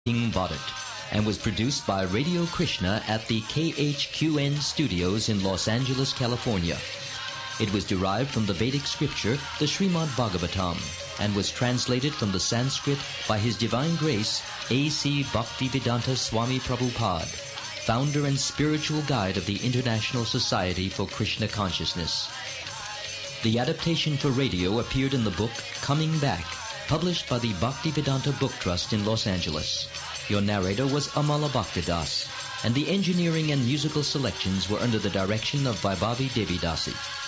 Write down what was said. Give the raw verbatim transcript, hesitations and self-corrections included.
King Bodit, and was produced by Radio Krishna at the K H Q N studios in Los Angeles, California. It was derived from the Vedic scripture, the Srimad Bhagavatam, and was translated from the Sanskrit by His Divine Grace, A C Bhaktivedanta Swami Prabhupada, founder and spiritual guide of the International Society for Krishna Consciousness. The adaptation for radio appeared in the book Coming Back, published by the Bhaktivedanta Book Trust in Los Angeles. Your narrator was Amala Bhaktidas, and the engineering and musical selections were under the direction of Vaibhavi Devidasi.